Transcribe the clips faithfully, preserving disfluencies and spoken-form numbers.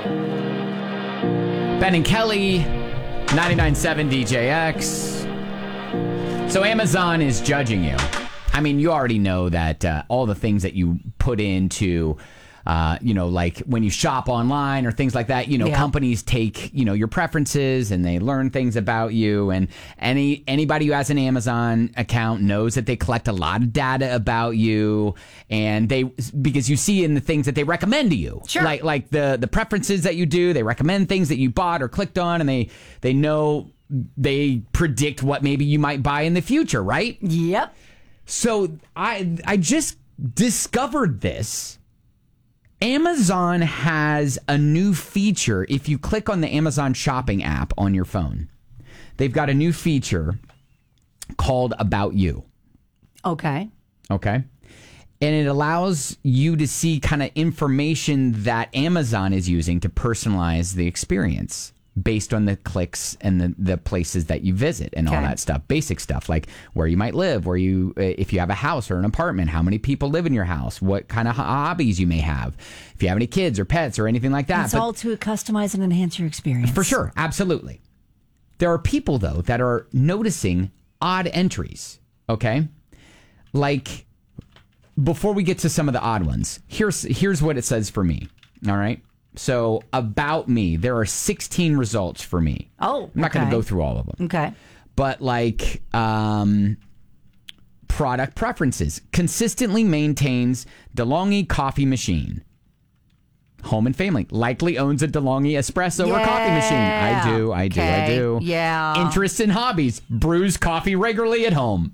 Ben and Kelly, ninety-nine point seven D J X. So Amazon is judging you. I mean, you already know that uh, all the things that you put into, uh, you know, like when you shop online or things like that, you know, Yeah. companies take, you know, your preferences and they learn things about you. And any anybody who has an Amazon account knows that they collect a lot of data about you, and they because you see in the things that they recommend to you, Sure. like like the the preferences that you do, they recommend things that you bought or clicked on, and they they know they predict what maybe you might buy in the future, right? Yep. So I I just discovered this. Amazon has a new feature. If you click on the Amazon shopping app on your phone, they've got a new feature called About You. Okay. Okay. And it allows you to see kind of information that Amazon is using to personalize the experience based on the clicks and the, the places that you visit and all Okay. that stuff, basic stuff like where you might live, where you, uh, if you have a house or an apartment, how many people live in your house, what kind of hobbies you may have, if you have any kids or pets or anything like that. It's But all to customize and enhance your experience. for sure, absolutely. There are people, though, that are noticing odd entries, okay? Like, before we get to some of the odd ones, here's here's what it says for me, all right? So, about me, there are sixteen results for me. Oh, I'm not going to okay. go through all of them. Okay. But, like, um, product preferences. Consistently maintains DeLonghi coffee machine. Home and family. Likely owns a DeLonghi espresso or coffee machine. I do, I do, I Okay. do. Yeah. Interests and hobbies. Brews coffee regularly at home.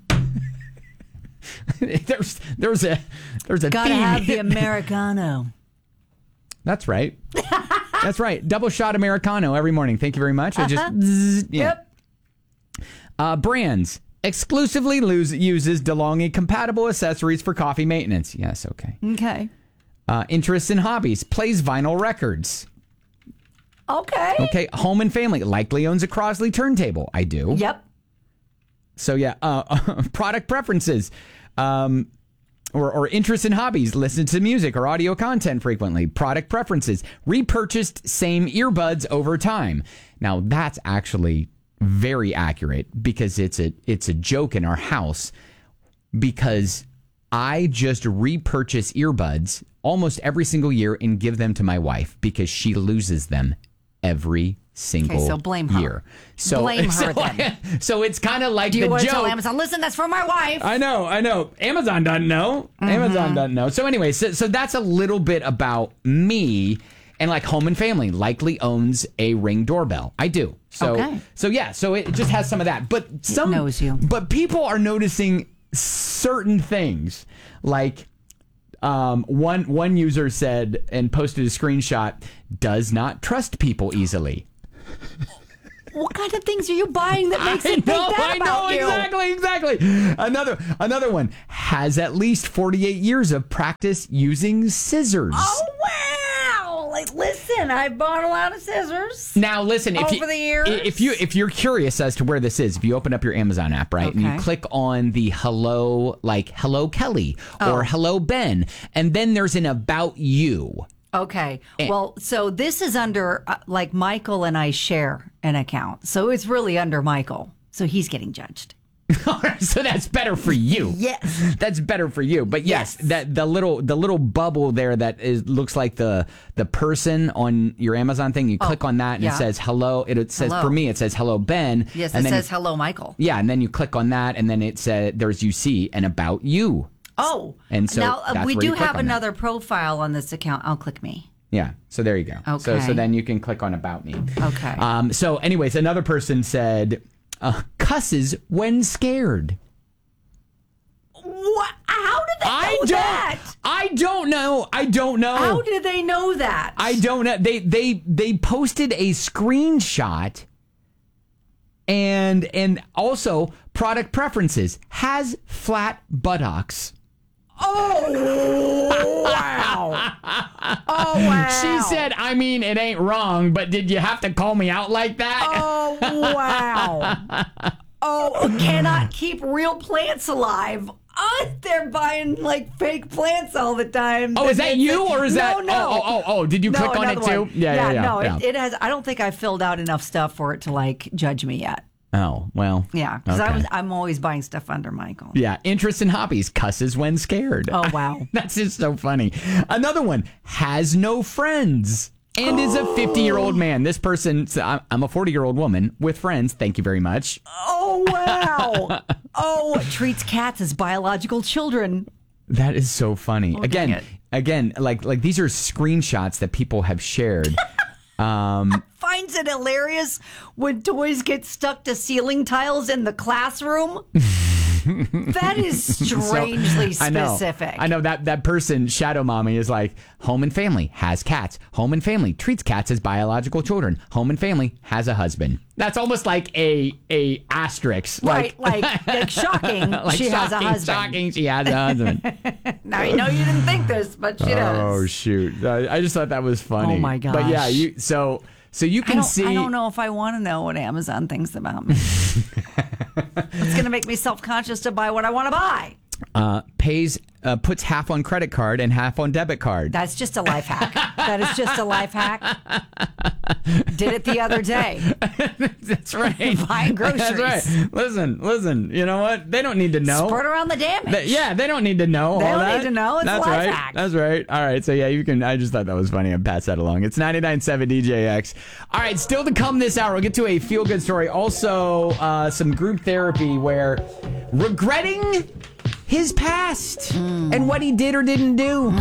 there's there's a there's a Gotta theme. have the Americano. That's right. That's right. Double shot Americano every morning. Thank you very much. I just zzz, yeah. Yep. Uh, brands. Exclusively lose, uses DeLonghi compatible accessories for coffee maintenance. Yes, okay. Okay. Uh, interests and hobbies. Plays vinyl records. Okay. Okay. Home and family. Likely owns a Crosley turntable. I do. Yep. So yeah. Uh, product preferences. Um, or, or interests and hobbies. Listen to music or audio content frequently. Product preferences. Repurchased same earbuds over time. Now that's actually very accurate because it's a it's a joke in our house because I just repurchase earbuds almost every single year and give them to my wife because she loses them every single Okay, so blame her. year. So Blame her so, then. So it's kind of like Do you the want to joke. tell Amazon, listen, that's for my wife? I know, I know. Amazon doesn't know. Mm-hmm. Amazon doesn't know. So anyway, so, so that's a little bit about me. And like home and family likely owns a Ring doorbell. I do. So Okay. so yeah, so it just has some of that. But some knows you. But people are noticing certain things. Like um, one one user said and posted a screenshot, does not trust people easily. What kind of things are you buying that makes I it think know, that I about know, you? exactly, exactly. Another another one has at least forty-eight years of practice using scissors. Oh, wow. Like, listen, I bought a lot of scissors. Now listen, if Over you, the years? if you if you're curious as to where this is, if you open up your Amazon app, right, and you Okay. click on the hello, like hello Kelly or Oh. hello Ben, and then there's an about you. Okay. Well, so this is under, uh, like, Michael and I share an account. So it's really under Michael. So he's getting judged. So that's better for you. Yes. That's better for you. But yes, Yes. that the little the little bubble there that is looks like the the person on your Amazon thing. You click on that and yeah. it says hello. It, it says Hello. for me it says hello Ben. Yes, and it then says hello, Michael. yeah, and then you click on that and then it said there's you see and about you. Oh. And so now, uh, that's we where you do click have on that. another profile on this account. I'll click me. Yeah. So there you go. So Okay. so then you can click on about me. Okay. Um. So anyways, another person said uh, cusses when scared. What? How did they know I don't. that? I don't know. I don't know. How did they know that? I don't know. They they they posted a screenshot, and and also product preferences has flat buttocks. Oh, wow. Oh, wow. She said, "I mean, it ain't wrong, but did you have to call me out like that?" Oh, wow. Oh, cannot keep real plants alive. Oh, they're buying like fake plants all the time. Oh, is that It's you like- or is no, that? No, Oh, oh, oh, oh, did you no, click on it another too? one. Yeah, yeah, yeah. No, yeah. It, it has. I don't think I filled out enough stuff for it to like judge me yet. Oh, well. Yeah, because okay. I was. I'm always buying stuff under Michael. Yeah, interests and hobbies, cusses when scared. Oh, wow. That's just so funny. Another one, has no friends and is a fifty-year-old man. This person, so I'm I'm a forty-year-old woman with friends. Thank you very much. Oh, wow. Oh, treats cats as biological children. That is so funny. Oh, dang again, it. again, like like these are screenshots that people have shared. Um, Finds it hilarious when toys get stuck to ceiling tiles in the classroom. That is strangely So, I know, specific. I know that that person, Shadow Mommy, is like, home and family has cats. Home and family treats cats as biological children. Home and family has a husband. That's almost like a a asterisk. Right, like, like shocking. like she has a shocking, husband. Shocking, she has a husband. Now you know you didn't think this, but she does. Oh shoot! I, I just thought that was funny. Oh, my But yeah, gosh. you so so you I can don't, see. I don't know if I want to know what Amazon thinks about me. It's going to make me self-conscious to buy what I want to buy. Uh, pays uh, puts half on credit card and half on debit card. That's just a life hack. That is just a life hack. Did it the other day. That's right. Buying groceries. That's right. Listen, listen. You know what? They don't need to know. Spread around the damage. They- yeah, they don't need to know. They all don't that. need to know. It's That's a life right. hack. That's right. All right. So yeah, you can. I just thought that was funny. I pass that along. It's ninety-nine point seven D J X. All right. Still to come this hour. We'll get to a feel good story. Also, uh, some group therapy where regretting his past and what he did or didn't do.